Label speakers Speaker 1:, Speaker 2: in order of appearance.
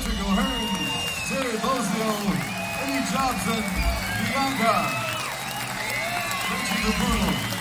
Speaker 1: Patrick O'Hearn, Terry Bozio, Eddie Johnson, Bianca, Richie DeBruno.